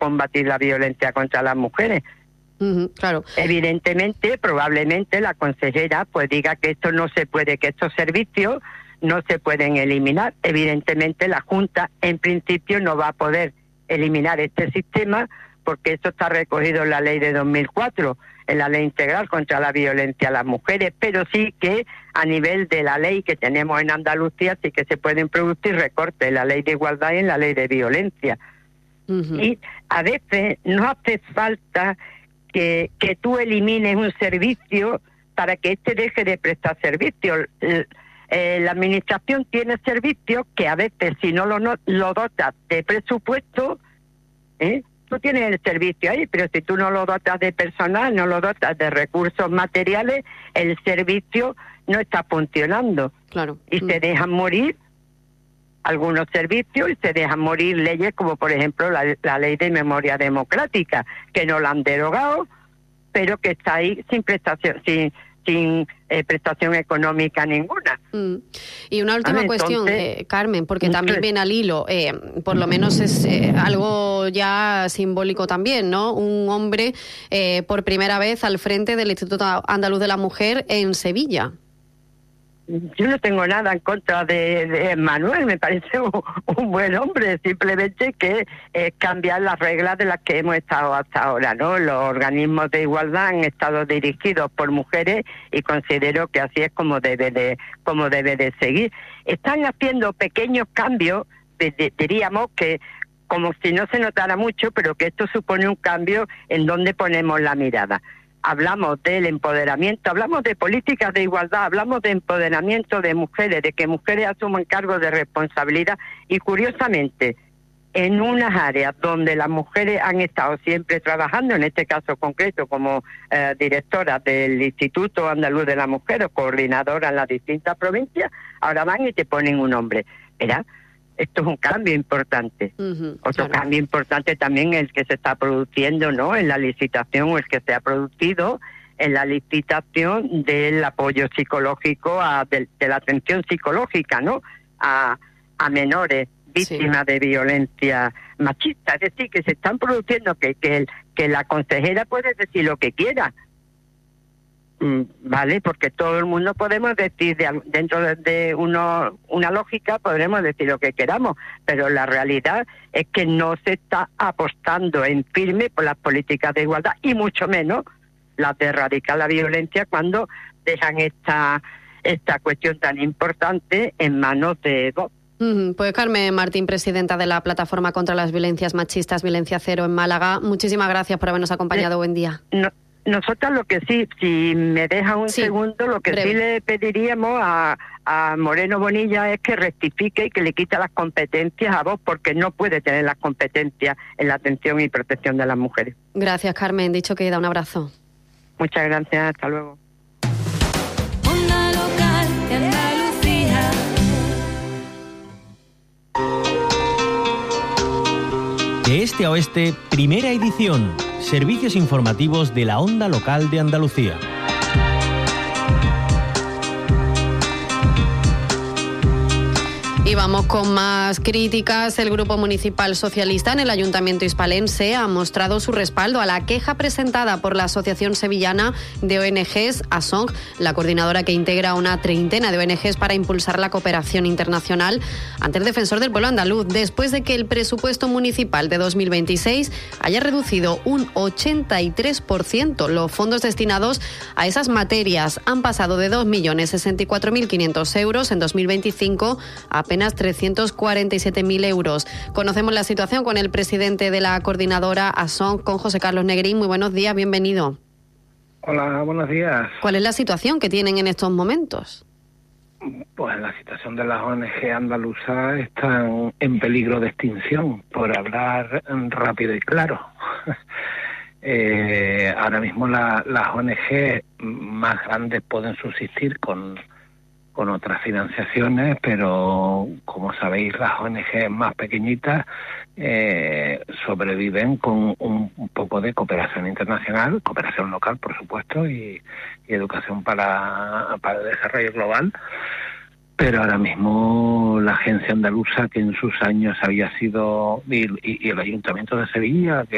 combatir la violencia contra las mujeres. Claro. Evidentemente, probablemente la consejera pues diga que esto no se puede, que estos servicios no se pueden eliminar. Evidentemente la Junta en principio no va a poder eliminar este sistema porque eso está recogido en la ley de 2004, en la ley integral contra la violencia a las mujeres, pero sí que a nivel de la ley que tenemos en Andalucía sí que se pueden producir recortes en la ley de igualdad y en la ley de violencia. Y a veces no hace falta que tú elimines un servicio para que éste deje de prestar servicios. La administración tiene servicios que a veces si no lo dotas de presupuesto, tú tienes el servicio ahí, pero si tú no lo dotas de personal, no lo dotas de recursos materiales, el servicio no está funcionando. Claro. Y se dejan morir algunos servicios y se dejan morir leyes como por ejemplo la ley de memoria democrática, que no la han derogado, pero que está ahí sin prestación, sin prestación económica ninguna. Y una última cuestión, Carmen, porque también viene al hilo, por lo menos es algo ya simbólico también, ¿no? Un hombre por primera vez al frente del Instituto Andaluz de la Mujer en Sevilla. Yo no tengo nada en contra de Manuel, me parece un buen hombre, simplemente que cambiar las reglas de las que hemos estado hasta ahora, ¿no? Los organismos de igualdad han estado dirigidos por mujeres y considero que así es como debe de seguir. Están haciendo pequeños cambios, diríamos que como si no se notara mucho, pero que esto supone un cambio en donde ponemos la mirada. Hablamos del empoderamiento, hablamos de políticas de igualdad, hablamos de empoderamiento de mujeres, de que mujeres asuman cargos de responsabilidad y curiosamente en unas áreas donde las mujeres han estado siempre trabajando, en este caso concreto como directoras del Instituto Andaluz de la Mujer o coordinadora en las distintas provincias, ahora van y te ponen un hombre, ¿verdad? Esto es un cambio importante. Otro cambio importante también el que se está produciendo, ¿no? En la licitación o el que se ha producido en la licitación del apoyo psicológico, de la atención psicológica, ¿no? A menores víctimas de violencia machista. Es decir, que se están produciendo que la consejera puede decir lo que quiera. Vale, porque todo el mundo podemos decir, dentro de una lógica, podremos decir lo que queramos, pero la realidad es que no se está apostando en firme por las políticas de igualdad y mucho menos las de erradicar la violencia cuando dejan esta cuestión tan importante en manos de Vox. Pues Carmen Martín, presidenta de la Plataforma contra las Violencias Machistas, Violencia Cero en Málaga, muchísimas gracias por habernos acompañado. Buen día. Nosotras lo que sí, si me deja un segundo, lo que breve. Sí le pediríamos a Moreno Bonilla es que rectifique y que le quite las competencias a Vox, porque no puede tener las competencias en la atención y protección de las mujeres. Gracias, Carmen. Dicho queda, un abrazo. Muchas gracias, hasta luego. Onda local de Andalucía. De este a oeste, primera edición. Servicios informativos de la Onda Local de Andalucía. Y vamos con más críticas. El Grupo Municipal Socialista en el Ayuntamiento hispalense ha mostrado su respaldo a la queja presentada por la Asociación Sevillana de ONGs, ASONG, la coordinadora que integra una treintena de ONGs para impulsar la cooperación internacional, ante el Defensor del Pueblo andaluz, después de que el presupuesto municipal de 2026 haya reducido un 83%. Los fondos destinados a esas materias han pasado de 2.064.500 euros en 2025 a apenas 347.000 euros. Conocemos la situación con el presidente de la coordinadora ASONG, con José Carlos Negrín. Muy buenos días, bienvenido. Hola, buenos días. ¿Cuál es la situación que tienen en estos momentos? Pues la situación de las ONG andaluzas están en peligro de extinción, por hablar rápido y claro. Ahora mismo las ONG más grandes pueden subsistir con otras financiaciones, pero como sabéis, las ONG más pequeñitas sobreviven con un poco de cooperación internacional, cooperación local, por supuesto, y educación para el desarrollo global. Pero ahora mismo la agencia andaluza, que en sus años había sido, y el Ayuntamiento de Sevilla, que